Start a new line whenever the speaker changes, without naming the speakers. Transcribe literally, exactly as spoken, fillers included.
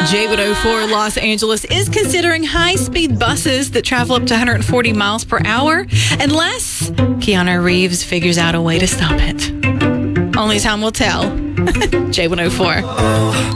J one oh four Los Angeles is considering high-speed buses that travel up to one hundred forty miles per hour unless Keanu Reeves figures out a way to stop it. Only time will tell. J one oh four.